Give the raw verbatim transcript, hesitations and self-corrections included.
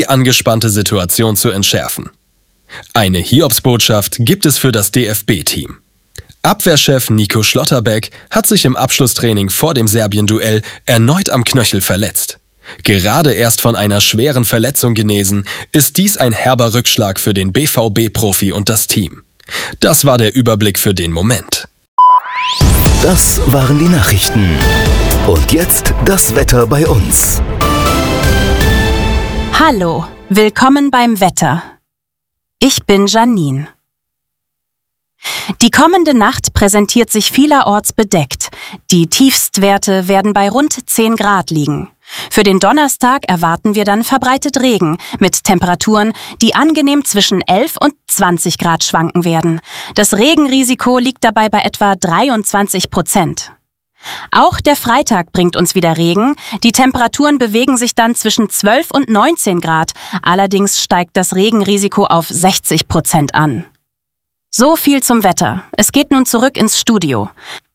die angespannte Situation zu entschärfen. Eine Hiobsbotschaft gibt es für das D F B-Team. Abwehrchef Nico Schlotterbeck hat sich im Abschlusstraining vor dem Serbien-Duell erneut am Knöchel verletzt. Gerade erst von einer schweren Verletzung genesen, ist dies ein herber Rückschlag für den B V B-Profi und das Team. Das war der Überblick für den Moment. Das waren die Nachrichten. Und jetzt das Wetter bei uns. Hallo, willkommen beim Wetter. Ich bin Janine. Die kommende Nacht präsentiert sich vielerorts bedeckt. Die Tiefstwerte werden bei rund zehn Grad liegen. Für den Donnerstag erwarten wir dann verbreitet Regen mit Temperaturen, die angenehm zwischen elf und zwanzig Grad schwanken werden. Das Regenrisiko liegt dabei bei etwa dreiundzwanzig Prozent. Auch der Freitag bringt uns wieder Regen. Die Temperaturen bewegen sich dann zwischen zwölf und neunzehn Grad. Allerdings steigt das Regenrisiko auf sechzig Prozent an. So viel zum Wetter. Es geht nun zurück ins Studio.